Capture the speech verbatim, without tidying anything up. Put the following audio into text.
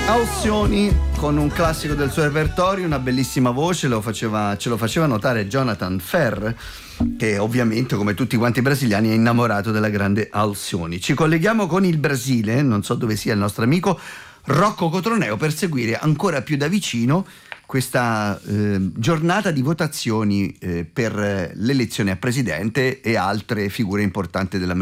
Alcioni con un classico del suo repertorio, una bellissima voce, lo faceva, ce lo faceva notare Jonathan Ferr, che ovviamente, come tutti quanti i brasiliani, è innamorato della grande Alcioni. Ci colleghiamo con il Brasile, non so dove sia il nostro amico Rocco Cotroneo, per seguire ancora più da vicino questa eh, giornata di votazioni eh, per l'elezione a presidente e altre figure importanti della